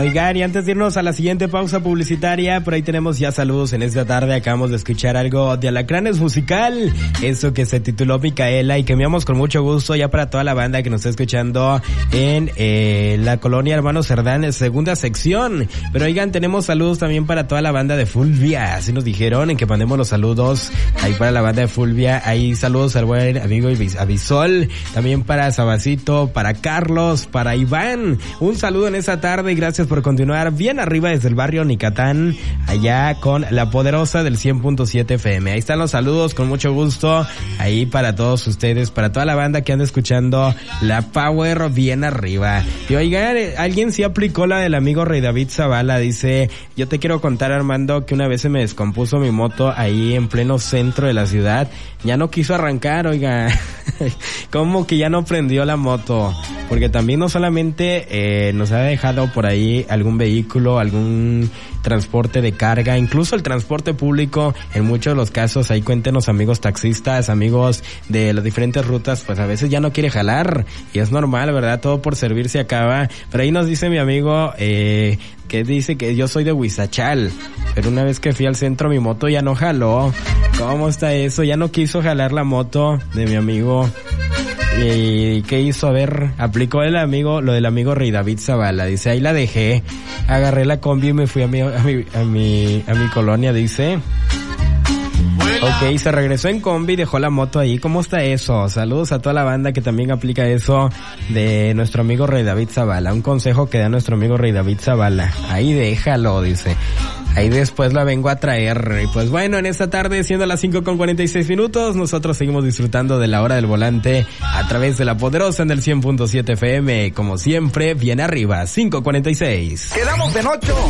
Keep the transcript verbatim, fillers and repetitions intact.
Oigan, y antes de irnos a la siguiente pausa publicitaria, por ahí tenemos ya saludos en esta tarde. Acabamos de escuchar algo de Alacranes Musical, eso que se tituló Micaela, y que enviamos con mucho gusto ya para toda la banda que nos está escuchando en eh, la colonia Hermanos Cerdán, segunda sección. Pero oigan, tenemos saludos también para toda la banda de Fulvia, así nos dijeron, en que mandemos los saludos ahí para la banda de Fulvia. Ahí saludos al buen amigo Avisol, también para Sabacito, para Carlos, para Iván. Un saludo en esta tarde y gracias por continuar bien arriba desde el barrio Nicatán, allá con la poderosa del cien punto siete F M. Ahí están los saludos, con mucho gusto, ahí para todos ustedes, para toda la banda que anda escuchando la Power bien arriba. Y oigan, alguien sí aplicó la del amigo Rey David Zavala, dice: yo te quiero contar, Armando, que una vez se me descompuso mi moto ahí en pleno centro de la ciudad, ya no quiso arrancar, oiga. Como que ya no prendió la moto, porque también no solamente eh, nos ha dejado por ahí algún vehículo, algún transporte de carga, incluso el transporte público, en muchos de los casos, ahí cuéntenos amigos taxistas, amigos de las diferentes rutas, pues a veces ya no quiere jalar, y es normal, ¿verdad? Todo por servir se acaba. Pero ahí nos dice mi amigo, eh, que dice que yo soy de Huizachal, pero una vez que fui al centro mi moto ya no jaló. ¿Cómo está eso? Ya no quiso jalar la moto de mi amigo. ¿Y qué hizo? A ver, aplicó el amigo, lo del amigo Rey David Zavala. Dice, ahí la dejé, agarré la combi y me fui a mi, a mi, a mi, a mi colonia, dice. Ok, se regresó en combi, dejó la moto ahí. ¿Cómo está eso? Saludos a toda la banda que también aplica eso de nuestro amigo Rey David Zavala. Un consejo que da nuestro amigo Rey David Zavala. Ahí déjalo, dice. Ahí después la vengo a traer. Y pues bueno, en esta tarde, siendo las cinco con cuarenta y seis minutos, nosotros seguimos disfrutando de la hora del volante a través de la poderosa en el cien punto siete F M. Como siempre, bien arriba, cinco cuarenta y seis. Quedamos en ocho.